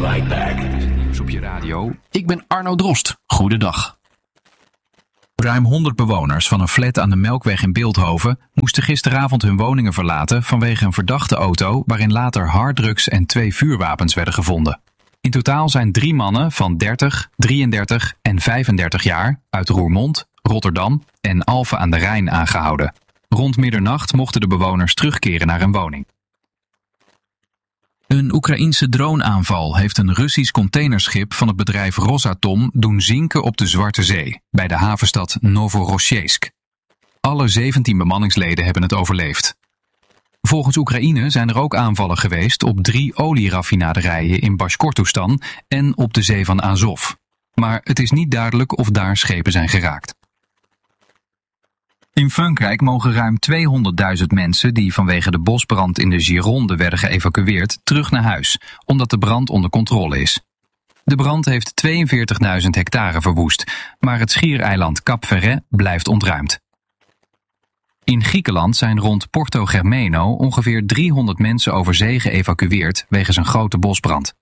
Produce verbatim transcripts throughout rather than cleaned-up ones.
right back. Nieuws op je radio. Ik ben Arno Drost. Goedendag. Ruim honderd bewoners van een flat aan de Melkweg in Bilthoven moesten gisteravond hun woningen verlaten vanwege een verdachte auto waarin later harddrugs en twee vuurwapens werden gevonden. In totaal zijn drie mannen van dertig, drieëndertig en vijfendertig jaar uit Roermond, Rotterdam en Alphen aan de Rijn aangehouden. Rond middernacht mochten de bewoners terugkeren naar hun woning. Een Oekraïense droneaanval heeft een Russisch containerschip van het bedrijf Rosatom doen zinken op de Zwarte Zee, bij de havenstad Novorossiysk. Alle zeventien bemanningsleden hebben het overleefd. Volgens Oekraïne zijn er ook aanvallen geweest op drie olieraffinaderijen in Bashkortostan en op de zee van Azov. Maar het is niet duidelijk of daar schepen zijn geraakt. In Frankrijk mogen ruim tweehonderdduizend mensen die vanwege de bosbrand in de Gironde werden geëvacueerd terug naar huis, omdat de brand onder controle is. De brand heeft tweeënveertigduizend hectare verwoest, maar het schiereiland Cap Ferret blijft ontruimd. In Griekenland zijn rond Porto Germeno ongeveer driehonderd mensen over zee geëvacueerd wegens een grote bosbrand.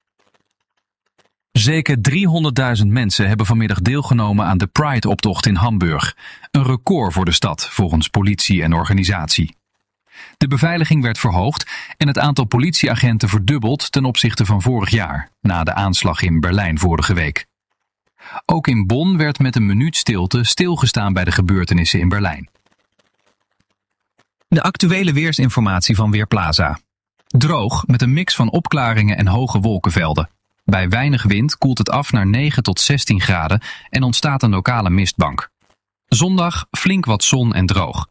Zeker driehonderdduizend mensen hebben vanmiddag deelgenomen aan de Pride-optocht in Hamburg. Een record voor de stad, volgens politie en organisatie. De beveiliging werd verhoogd en het aantal politieagenten verdubbeld ten opzichte van vorig jaar, na de aanslag in Berlijn vorige week. Ook in Bonn werd met een minuut stilte stilgestaan bij de gebeurtenissen in Berlijn. De actuele weersinformatie van Weerplaza. Droog met een mix van opklaringen en hoge wolkenvelden. Bij weinig wind koelt het af naar negen tot zestien graden en ontstaat een lokale mistbank. Zondag flink wat zon en droog.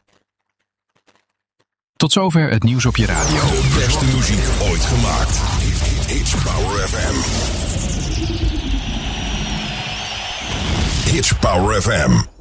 Tot zover het nieuws op je radio. De beste muziek ooit gemaakt. It's Power F M. It's Power F M.